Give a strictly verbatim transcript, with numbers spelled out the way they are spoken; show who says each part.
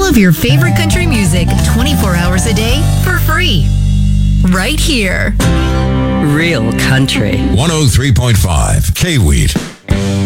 Speaker 1: all of your favorite country music twenty-four hours a day for free. Right here.
Speaker 2: Real country.
Speaker 3: one oh three point five K-Wheat.